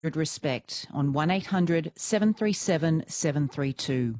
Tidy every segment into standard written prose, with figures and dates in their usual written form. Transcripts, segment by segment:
respect on 1800 737 732.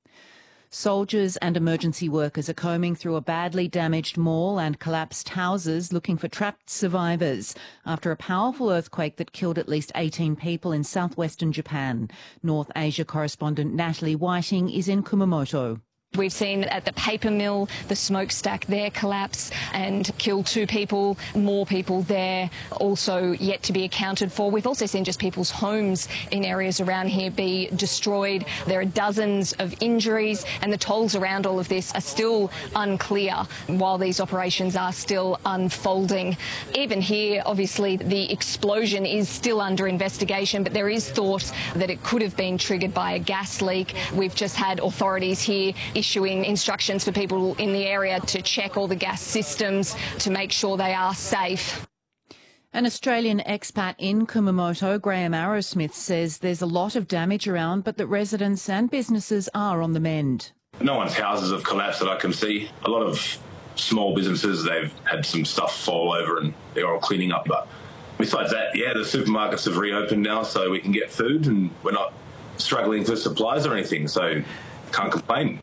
Soldiers and emergency workers are combing through a badly damaged mall and collapsed houses looking for trapped survivors after a powerful earthquake that killed at least 18 people in southwestern Japan. North Asia correspondent Natalie Whiting is in Kumamoto. We've seen at the paper mill, the smokestack there collapse and kill 2 people, more people there also yet to be accounted for. We've also seen just people's homes in areas around here be destroyed. There are dozens of injuries and the tolls around all of this are still unclear while these operations are still unfolding. Even here, obviously, the explosion is still under investigation, but there is thought that it could have been triggered by a gas leak. We've just had authorities here issuing instructions for people in the area to check all the gas systems to make sure they are safe. An Australian expat in Kumamoto, Graham Arrowsmith, says there's a lot of damage around, but that residents and businesses are on the mend. No one's houses have collapsed that I can see. A lot of small businesses, they've had some stuff fall over and they're all cleaning up. But besides that, yeah, the supermarkets have reopened now so we can get food and we're not struggling for supplies or anything, so can't complain.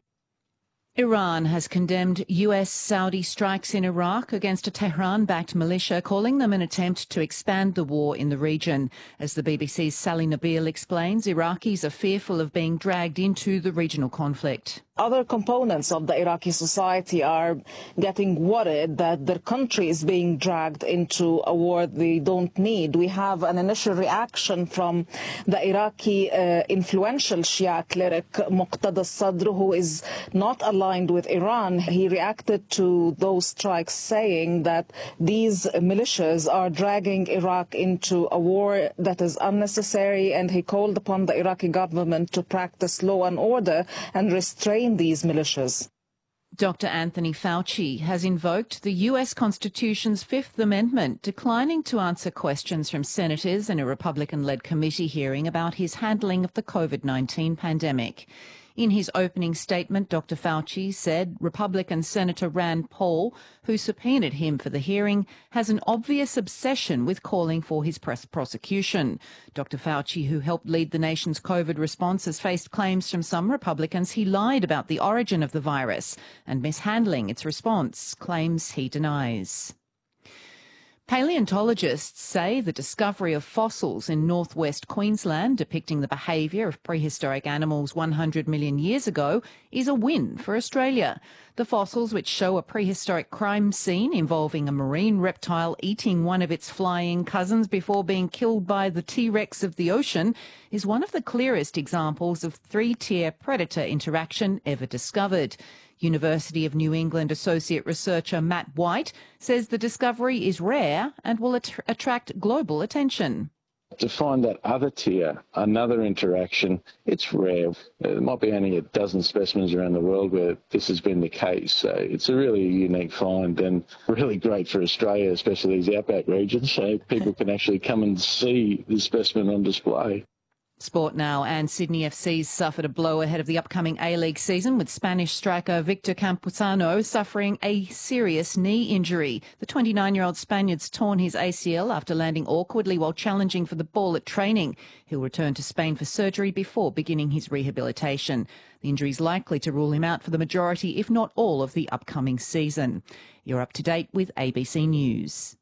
Iran has condemned US-Saudi strikes in Iraq against a Tehran-backed militia, calling them an attempt to expand the war in the region. As the BBC's Sally Nabil explains, Iraqis are fearful of being dragged into the regional conflict. Other components of the Iraqi society are getting worried that their country is being dragged into a war they don't need. We have an initial reaction from the Iraqi influential Shia cleric Muqtada Sadr, who is not aligned with Iran. He reacted to those strikes saying that these militias are dragging Iraq into a war that is unnecessary, and he called upon the Iraqi government to practice law and order and restrain these militias. Dr. Anthony Fauci has invoked the US Constitution's Fifth Amendment, declining to answer questions from senators in a Republican-led committee hearing about his handling of the COVID-19 pandemic. In his opening statement, Dr. Fauci said Republican Senator Rand Paul, who subpoenaed him for the hearing, has an obvious obsession with calling for his prosecution. Dr. Fauci, who helped lead the nation's COVID response, has faced claims from some Republicans he lied about the origin of the virus and mishandling its response, claims he denies. Paleontologists say the discovery of fossils in northwest Queensland depicting the behaviour of prehistoric animals 100 million years ago is a win for Australia. The fossils, which show a prehistoric crime scene involving a marine reptile eating one of its flying cousins before being killed by the T-Rex of the ocean, is one of the clearest examples of three-tier predator interaction ever discovered. University of New England associate researcher Matt White says the discovery is rare and will attract global attention. To find that other tier, another interaction, it's rare. There might be only a dozen specimens around the world where this has been the case. So it's a really unique find and really great for Australia, especially these outback regions, so people can actually come and see the specimen on display. Sport now, and Sydney FC's suffered a blow ahead of the upcoming A-League season, with Spanish striker Victor Campuzano suffering a serious knee injury. The 29-year-old Spaniard's torn his ACL after landing awkwardly while challenging for the ball at training. He'll return to Spain for surgery before beginning his rehabilitation. The injury is likely to rule him out for the majority, if not all, of the upcoming season. You're up to date with ABC News.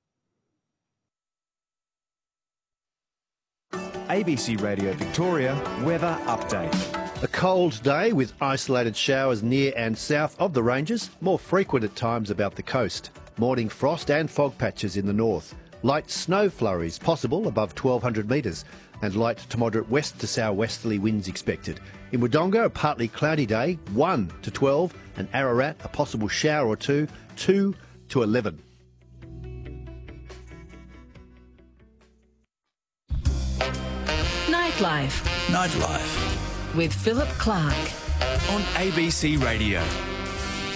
ABC Radio Victoria weather update. A cold day with isolated showers near and south of the ranges, more frequent at times about the coast. Morning frost and fog patches in the north. Light snow flurries possible above 1,200 metres and light to moderate west to southwesterly winds expected. In Wodonga, a partly cloudy day, 1 to 12, and Ararat, a possible shower or two, 2 to 11. Nightlife with Philip Clark on ABC Radio.